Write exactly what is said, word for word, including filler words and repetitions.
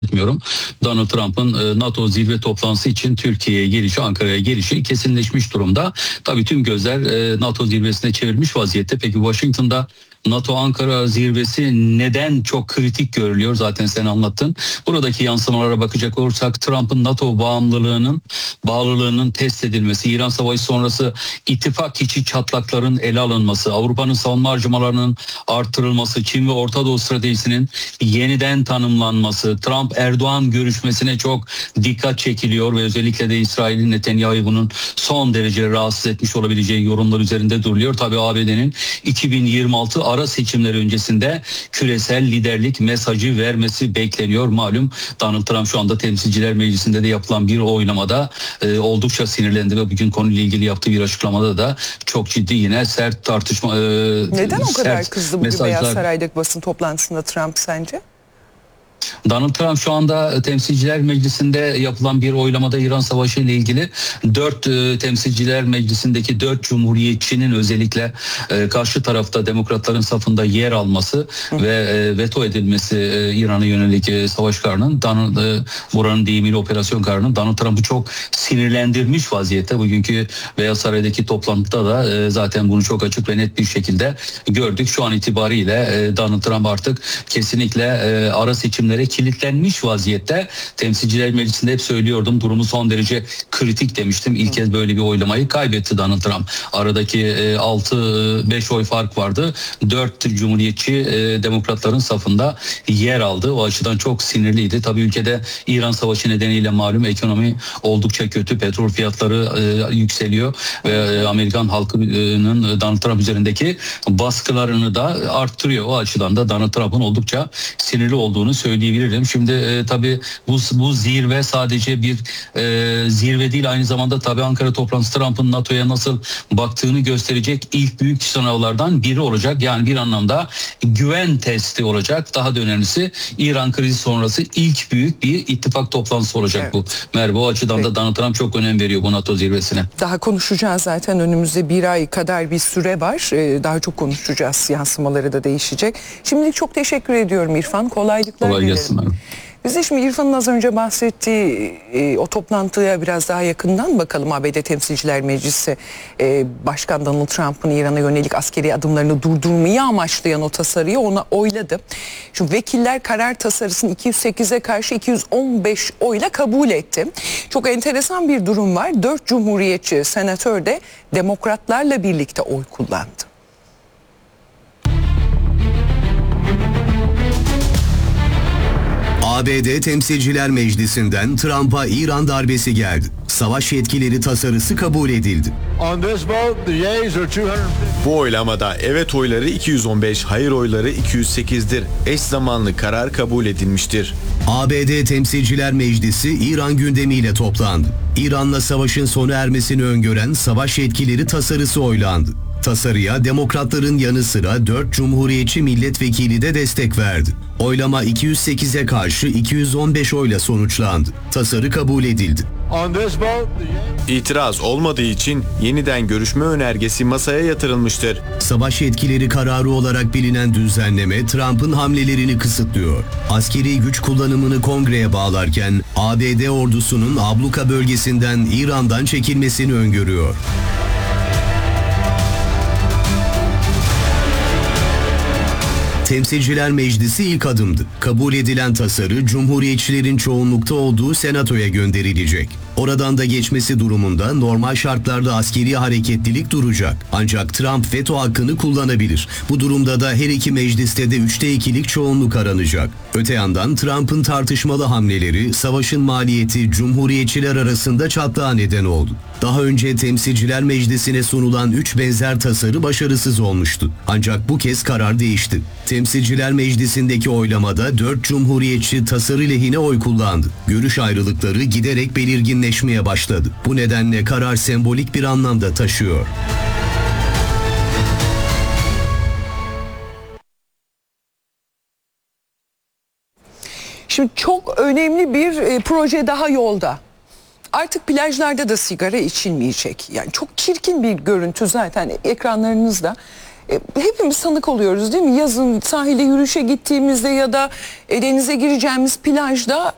etmiyorum. Donald Trump'ın NATO zirve toplantısı için Türkiye'ye gelişi, Ankara'ya gelişi kesinleşmiş durumda. Tabii tüm gözler NATO zirvesine çevrilmiş vaziyette. Peki Washington'da NATO Ankara zirvesi neden çok kritik görülüyor? Zaten sen anlattın. Buradaki yansımalara bakacak olursak Trump'ın NATO bağımlılığının, bağlılığının test edilmesi, İran Savaşı sonrası ittifak içi çatlakların ele alınması, Avrupa'nın savunma harcamalarının artırılması, Çin ve Orta Doğu stratejisinin yeniden tanımlanması, Trump-Erdoğan görüşmesine çok dikkat çekiliyor ve özellikle de İsrail'in Netanyahu'yu bunun son derece rahatsız etmiş olabileceği yorumlar üzerinde duruluyor. Tabii A B D'nin iki bin yirmi altı ara seçimleri öncesinde küresel liderlik mesajı vermesi bekleniyor. Malum Donald Trump şu anda Temsilciler Meclisi'nde de yapılan bir oylamada e, oldukça sinirlendi ve bugün konuyla ilgili yaptığı bir açıklamada da çok ciddi yine sert tartışma. E, Neden o kadar kızdı bugün mesajlar... Beyaz Saray'daki basın toplantısında Trump sence? Donald Trump şu anda Temsilciler Meclisi'nde yapılan bir oylamada İran Savaşı ile ilgili dört e, Temsilciler Meclisi'ndeki dört cumhuriyetçinin özellikle e, karşı tarafta demokratların safında yer alması Hı. ve e, veto edilmesi e, İran'a yönelik e, savaş kararının, Donald, e, buranın deyimiyle operasyon kararının Donald Trump'ı çok sinirlendirmiş vaziyette. Bugünkü Beyaz Saray'daki toplantıda da e, zaten bunu çok açık ve net bir şekilde gördük. Şu an itibariyle e, Donald Trump artık kesinlikle e, ara seçimleri kilitlenmiş vaziyette. Temsilciler Meclisi'nde hep söylüyordum, durumu son derece kritik demiştim. İlk kez böyle bir oylamayı kaybetti Donald Trump. Aradaki altı beş oy fark vardı. dört cumhuriyetçi e, demokratların safında yer aldı. O açıdan çok sinirliydi. Tabii ülkede İran Savaşı nedeniyle malum ekonomi oldukça kötü. Petrol fiyatları e, yükseliyor ve e, Amerikan halkının Donald Trump üzerindeki baskılarını da arttırıyor. O açıdan da Donald Trump'ın oldukça sinirli olduğunu söylüyor diyebilirim. Şimdi e, tabii bu, bu zirve sadece bir e, zirve değil, aynı zamanda tabii Ankara toplantısı Trump'ın NATO'ya nasıl baktığını gösterecek ilk büyük sınavlardan biri olacak. Yani bir anlamda güven testi olacak. Daha da önemlisi İran krizi sonrası ilk büyük bir ittifak toplantısı olacak evet. bu. Merve, o açıdan evet. da Donald Trump çok önem veriyor bu NATO zirvesine. Daha konuşacağız zaten, önümüzde bir ay kadar bir süre var. Ee, daha çok konuşacağız. Yansımaları da değişecek. Şimdilik çok teşekkür ediyorum İrfan. Kolaylıklar Kolay dilerim. Biz de şimdi İrfan'ın az önce bahsettiği e, o toplantıya biraz daha yakından bakalım. A B D Temsilciler Meclisi e, Başkan Donald Trump'ın İran'a yönelik askeri adımlarını durdurmayı amaçlayan o tasarıyı ona oyladı. Şu vekiller karar tasarısını iki yüz sekize karşı iki yüz on beş oyla kabul etti. Çok enteresan bir durum var. dört cumhuriyetçi senatör de demokratlarla birlikte oy kullandı. A B D Temsilciler Meclisi'nden Trump'a İran darbesi geldi. Savaş yetkileri tasarısı kabul edildi. Bu oylamada evet oyları iki yüz on beş, hayır oyları iki yüz sekizdir. Eş zamanlı karar kabul edilmiştir. A B D Temsilciler Meclisi İran gündemiyle toplandı. İran'la savaşın sona ermesini öngören savaş yetkileri tasarısı oylandı. Tasarıya demokratların yanı sıra dört cumhuriyetçi milletvekili de destek verdi. Oylama iki yüz sekize karşı iki yüz on beş oyla sonuçlandı. Tasarı kabul edildi. İtiraz olmadığı için yeniden görüşme önergesi masaya yatırılmıştır. Savaş yetkileri kararı olarak bilinen düzenleme Trump'ın hamlelerini kısıtlıyor. Askeri güç kullanımını kongreye bağlarken A B D ordusunun abluka bölgesinden İran'dan çekilmesini öngörüyor. Temsilciler Meclisi ilk adımdı. Kabul edilen tasarı Cumhuriyetçilerin çoğunlukta olduğu Senato'ya gönderilecek. Oradan da geçmesi durumunda normal şartlarda askeri hareketlilik duracak. Ancak Trump veto hakkını kullanabilir. Bu durumda da her iki mecliste de üçte ikilik çoğunluk aranacak. Öte yandan Trump'ın tartışmalı hamleleri savaşın maliyeti Cumhuriyetçiler arasında çatlağa neden oldu. Daha önce Temsilciler Meclisi'ne sunulan üç benzer tasarı başarısız olmuştu. Ancak bu kez karar değişti. Temsilciler Meclisi'ndeki oylamada dört cumhuriyetçi tasarı lehine oy kullandı. Görüş ayrılıkları giderek belirginleşmeye başladı. Bu nedenle karar sembolik bir anlamda taşıyor. Şimdi çok önemli bir e, proje daha yolda. Artık plajlarda da sigara içilmeyecek. Yani çok çirkin bir görüntü zaten ekranlarınızda. E, hepimiz tanık oluyoruz değil mi? Yazın sahile yürüyüşe gittiğimizde ya da e, denize gireceğimiz plajda